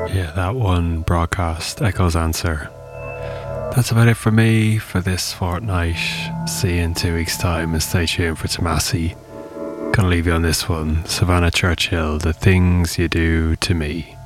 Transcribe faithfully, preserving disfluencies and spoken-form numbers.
Yeah, that one broadcast echoes answer. That's about it for me for this fortnight. See you in two weeks' time and stay tuned for Tomasi. Gonna leave you on this one. Savannah Churchill, The Things You Do to Me.